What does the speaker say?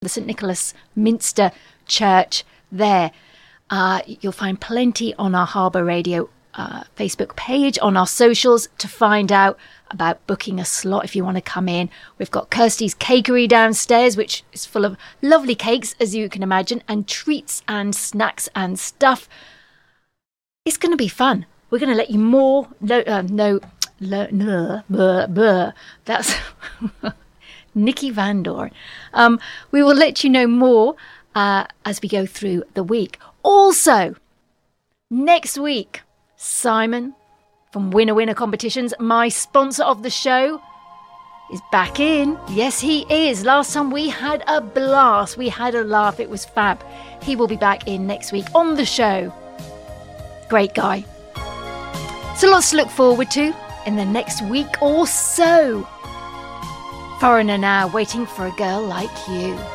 the St Nicholas Minster Church there. You'll find plenty on our Harbour Radio Facebook page, on our socials, to find out about booking a slot if you want to come in. We've got Kirsty's Cakery downstairs, which is full of lovely cakes, as you can imagine, and treats and snacks and stuff. It's going to be fun. We're going to let you more... That's Nikki Van Doorn. We will let you know more as we go through the week. Also, next week, Simon from Winner Winner Competitions, my sponsor of the show, is back in. Yes, he is. Last time we had a blast. We had a laugh. It was fab. He will be back in next week on the show. Great guy. So lots to look forward to in the next week or so. Foreigner Now, Waiting for a Girl Like You.